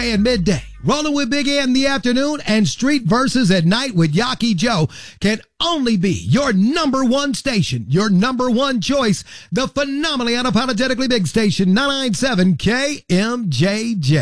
and midday. Rolling with Big A in the afternoon and Street Verses at night with Yaki Joe can only be your number one station, your number one choice, the phenomenally unapologetically big station, 997 KMJJ.